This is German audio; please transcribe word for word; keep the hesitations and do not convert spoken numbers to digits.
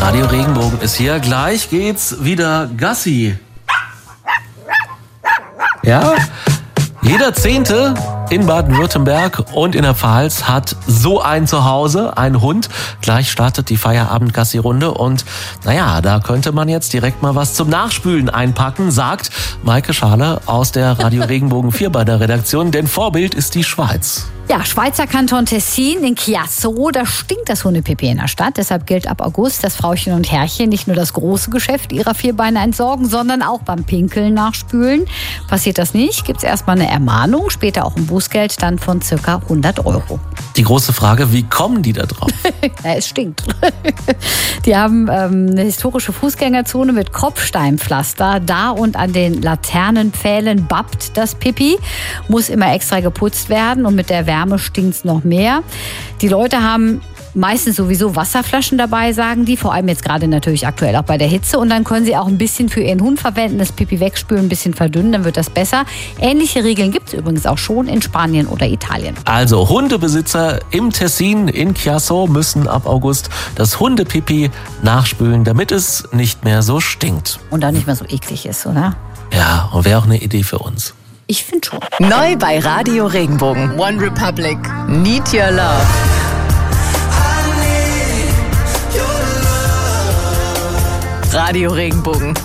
Radio Regenbogen ist hier. Gleich geht's wieder Gassi. Ja, jeder Zehnte in Baden-Württemberg und in der Pfalz hat so ein Zuhause, einen Hund. Gleich startet die Feierabend-Gassi-Runde und naja, da könnte man jetzt direkt mal was zum Nachspülen einpacken, sagt Maike Schale aus der Radio Regenbogen vier bei der Redaktion, denn Vorbild ist die Schweiz. Ja, Schweizer Kanton Tessin in Chiasso, da stinkt das Hundepipi in der Stadt. Deshalb gilt ab August, dass Frauchen und Herrchen nicht nur das große Geschäft ihrer Vierbeine entsorgen, sondern auch beim Pinkeln nachspülen. Passiert das nicht, gibt's erstmal eine Ermahnung, später auch ein Bußgeld dann von circa hundert Euro. Die große Frage, wie kommen die da drauf? Ja, es stinkt. Die haben ähm, eine historische Fußgängerzone mit Kopfsteinpflaster. Da und an den Laternenpfählen babbt das Pipi. Muss immer extra geputzt werden und mit der Wärme stinkt's noch mehr. Die Leute haben meistens sowieso Wasserflaschen dabei, sagen die. Vor allem jetzt gerade natürlich aktuell auch bei der Hitze. Und dann können sie auch ein bisschen für ihren Hund verwenden, das Pipi wegspülen, ein bisschen verdünnen, dann wird das besser. Ähnliche Regeln gibt es übrigens auch schon in Spanien oder Italien. Also Hundebesitzer im Tessin in Chiasso müssen ab August das Hundepipi nachspülen, damit es nicht mehr so stinkt. Und auch nicht mehr so eklig ist, oder? Ja, und wäre auch eine Idee für uns. Ich finde schon. Neu bei Radio Regenbogen. One Republic. Need Your Love. Radio Regenbogen.